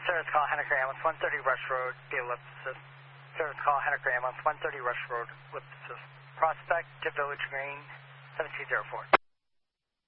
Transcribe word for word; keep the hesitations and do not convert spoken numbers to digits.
service call, Henniker Ambulance, one thirty Rush Road, the lift assist. Service call, Henniker Ambulance, one thirty Rush Road, lift assist. Prospect to Village Green, seven two zero four.